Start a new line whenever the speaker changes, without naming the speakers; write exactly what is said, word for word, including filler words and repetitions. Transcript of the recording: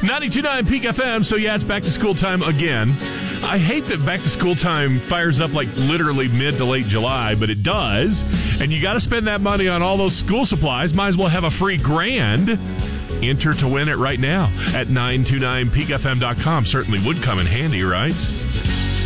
ninety-two point nine Peak F M. So, yeah, it's back to school time again. I hate that back to school time fires up like literally mid to late July, but it does. And you got to spend that money on all those school supplies. Might as well have a free grand. Enter to win it right now at nine two nine peak f m dot com. Certainly would come in handy, right?